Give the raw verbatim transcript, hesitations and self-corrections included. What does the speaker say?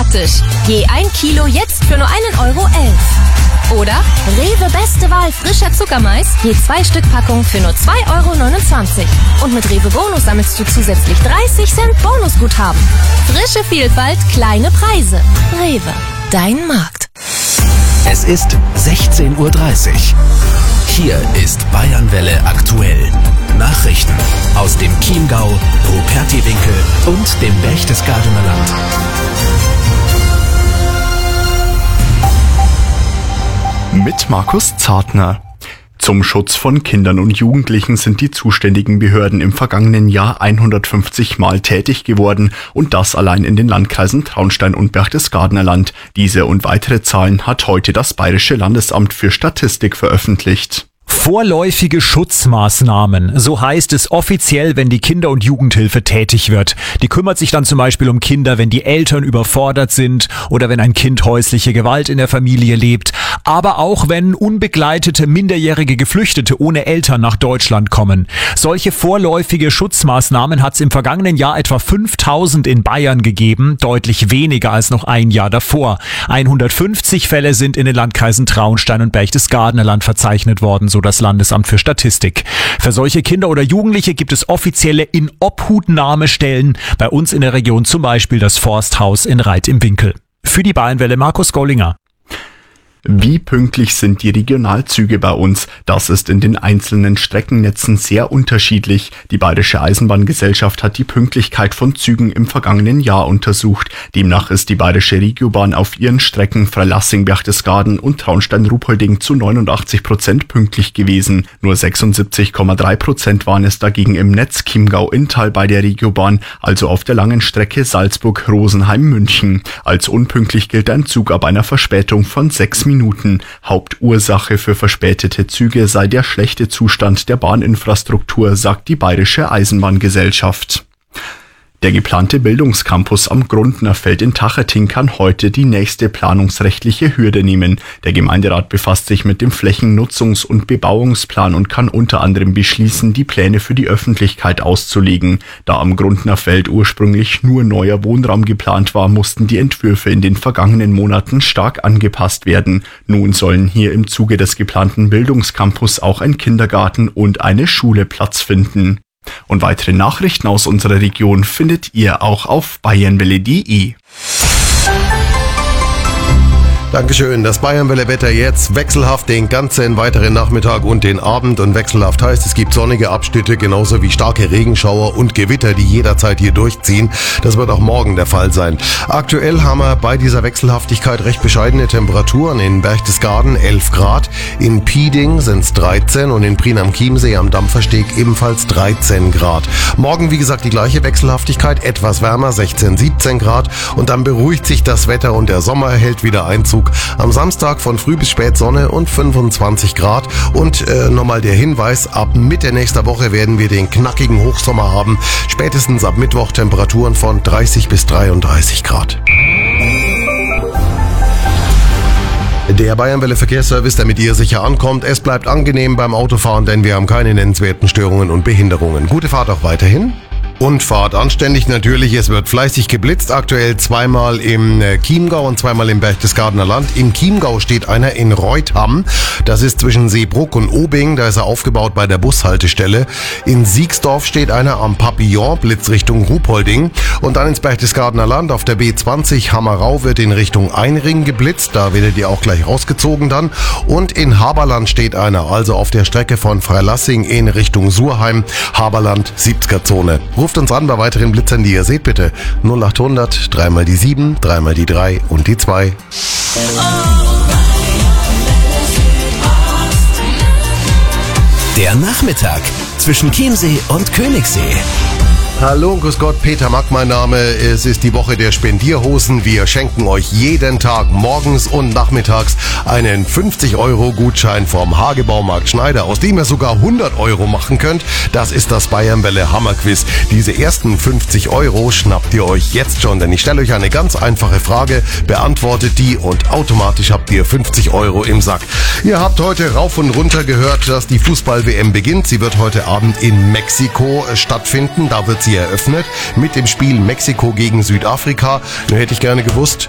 praktisch. Je ein Kilo jetzt für nur einen Euro elf. Oder Rewe Beste Wahl frischer Zuckermais, je zwei Stück Packung für nur zwei Euro neunundzwanzig. Und mit Rewe Bonus sammelst du zusätzlich dreißig Cent Bonusguthaben. Frische Vielfalt, kleine Preise. Rewe, dein Markt. Es ist sechzehn Uhr dreißig. Hier ist Bayernwelle aktuell. Nachrichten aus dem Chiemgau, Rupertiwinkel und dem Berchtesgadener Land. Mit Markus Zartner. Zum Schutz von Kindern und Jugendlichen sind die zuständigen Behörden im vergangenen Jahr hundertfünfzig Mal tätig geworden und das allein in den Landkreisen Traunstein und Berchtesgadener Land. Diese und weitere Zahlen hat heute das Bayerische Landesamt für Statistik veröffentlicht. Vorläufige Schutzmaßnahmen, so heißt es offiziell, wenn die Kinder- und Jugendhilfe tätig wird. Die kümmert sich dann zum Beispiel um Kinder, wenn die Eltern überfordert sind oder wenn ein Kind häusliche Gewalt in der Familie lebt. Aber auch wenn unbegleitete minderjährige Geflüchtete ohne Eltern nach Deutschland kommen. Solche vorläufige Schutzmaßnahmen hat es im vergangenen Jahr etwa fünftausend in Bayern gegeben, deutlich weniger als noch ein Jahr davor. hundertfünfzig Fälle sind in den Landkreisen Traunstein und Berchtesgadener Land verzeichnet worden, so das Landesamt für Statistik. Für solche Kinder oder Jugendliche gibt es offizielle Inobhutnahmestellen, bei uns in der Region zum Beispiel das Forsthaus in Reit im Winkel. Für die Bayernwelle Markus Gollinger. Wie pünktlich sind die Regionalzüge bei uns? Das ist in den einzelnen Streckennetzen sehr unterschiedlich. Die Bayerische Eisenbahngesellschaft hat die Pünktlichkeit von Zügen im vergangenen Jahr untersucht. Demnach ist die Bayerische Regiobahn auf ihren Strecken Freilassing-Berchtesgaden und Traunstein-Ruhpolding zu neunundachtzig Prozent pünktlich gewesen. Nur sechsundsiebzig Komma drei Prozent waren es dagegen im Netz Chiemgau-Inntal bei der Regiobahn, also auf der langen Strecke Salzburg-Rosenheim-München. Als unpünktlich gilt ein Zug ab einer Verspätung von sechs Minuten. Hauptursache für verspätete Züge sei der schlechte Zustand der Bahninfrastruktur, sagt die Bayerische Eisenbahngesellschaft. Der geplante Bildungscampus am Grundnerfeld in Tacheting kann heute die nächste planungsrechtliche Hürde nehmen. Der Gemeinderat befasst sich mit dem Flächennutzungs- und Bebauungsplan und kann unter anderem beschließen, die Pläne für die Öffentlichkeit auszulegen. Da am Grundnerfeld ursprünglich nur neuer Wohnraum geplant war, mussten die Entwürfe in den vergangenen Monaten stark angepasst werden. Nun sollen hier im Zuge des geplanten Bildungscampus auch ein Kindergarten und eine Schule Platz finden. Und weitere Nachrichten aus unserer Region findet ihr auch auf bayernwelle punkt de. Dankeschön. Das Bayernwelle-Wetter jetzt wechselhaft den ganzen weiteren Nachmittag und den Abend. Und wechselhaft heißt, es gibt sonnige Abschnitte, genauso wie starke Regenschauer und Gewitter, die jederzeit hier durchziehen. Das wird auch morgen der Fall sein. Aktuell haben wir bei dieser Wechselhaftigkeit recht bescheidene Temperaturen. In Berchtesgaden elf Grad, in Pieding sind es dreizehn und in Prien am Chiemsee am Dampfersteg ebenfalls dreizehn Grad. Morgen, wie gesagt, die gleiche Wechselhaftigkeit, etwas wärmer, sechzehn, siebzehn Grad. Und dann beruhigt sich das Wetter und der Sommer hält wieder Einzug. Am Samstag von früh bis spät Sonne und fünfundzwanzig Grad. Und äh, nochmal der Hinweis, ab Mitte nächster Woche werden wir den knackigen Hochsommer haben. Spätestens ab Mittwoch Temperaturen von dreißig bis dreiunddreißig Grad. Der Bayernwelle Verkehrsservice, der mit ihr sicher ankommt. Es bleibt angenehm beim Autofahren, denn wir haben keine nennenswerten Störungen und Behinderungen. Gute Fahrt auch weiterhin. Und fahrt anständig natürlich, es wird fleißig geblitzt, aktuell zweimal im Chiemgau und zweimal im Berchtesgadener Land. Im Chiemgau steht einer in Reutham, das ist zwischen Seebruck und Obing, da ist er aufgebaut bei der Bushaltestelle. In Siegsdorf steht einer am Papillon, Blitz Richtung Ruhpolding. Und dann ins Berchtesgadener Land auf der B zwanzig Hammerau wird in Richtung Einring geblitzt, da werdet ihr auch gleich rausgezogen dann. Und in Haberland steht einer, also auf der Strecke von Freilassing in Richtung Surheim, Haberland, siebziger Zone. Ruft uns an bei weiteren Blitzern, die ihr seht, bitte null acht hundert, dreimal die sieben, dreimal die drei und die zwei. Der Nachmittag zwischen Chiemsee und Königssee. Hallo und grüß Gott, Peter Mack mein Name. Es ist die Woche der Spendierhosen. Wir schenken euch jeden Tag morgens und nachmittags einen fünfzig Euro Gutschein vom Hagebaumarkt Schneider, aus dem ihr sogar hundert Euro machen könnt. Das ist das Bayernwelle Hammerquiz. Diese ersten fünfzig Euro schnappt ihr euch jetzt schon, denn ich stelle euch eine ganz einfache Frage, beantwortet die und automatisch habt ihr fünfzig Euro im Sack. Ihr habt heute rauf und runter gehört, dass die Fußball-W M beginnt. Sie wird heute Abend in Mexiko stattfinden. Da wird sie eröffnet mit dem Spiel Mexiko gegen Südafrika. Nur hätte ich gerne gewusst,